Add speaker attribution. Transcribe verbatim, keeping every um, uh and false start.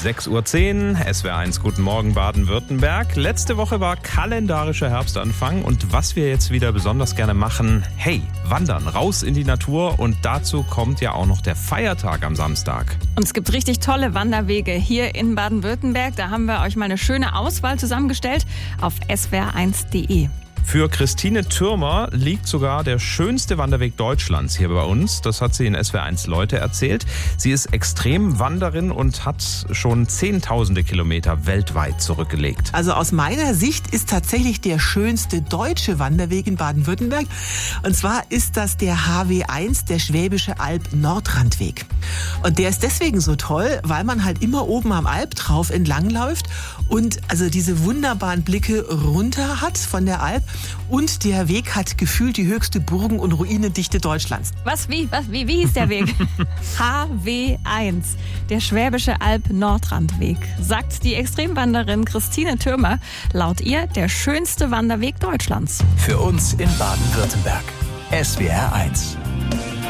Speaker 1: sechs Uhr zehn, S W R eins, guten Morgen Baden-Württemberg. Letzte Woche war kalendarischer Herbstanfang und was wir jetzt wieder besonders gerne machen, hey, wandern, raus in die Natur und dazu kommt ja auch noch der Feiertag am Samstag.
Speaker 2: Und es gibt richtig tolle Wanderwege hier in Baden-Württemberg. Da haben wir euch mal eine schöne Auswahl zusammengestellt auf S W R eins punkt de.
Speaker 1: Für Christine Thürmer liegt sogar der schönste Wanderweg Deutschlands hier bei uns. Das hat sie in S W R eins Leute erzählt. Sie ist Extremwanderin und hat schon zehntausende Kilometer weltweit zurückgelegt.
Speaker 3: Also aus meiner Sicht ist tatsächlich der schönste deutsche Wanderweg in Baden-Württemberg. Und zwar ist das der H W eins, der Schwäbische Alb-Nordrandweg. Und der ist deswegen so toll, weil man halt immer oben am Alp drauf entlangläuft und also diese wunderbaren Blicke runter hat von der Alp. Und der Weg hat gefühlt die höchste Burgen- und Ruinendichte Deutschlands.
Speaker 2: Was, wie, was, wie, wie hieß der Weg? H W eins, der Schwäbische Alb-Nordrandweg. Sagt die Extremwanderin Christine Thürmer, laut ihr der schönste Wanderweg Deutschlands.
Speaker 4: Für uns in Baden-Württemberg. S W R eins.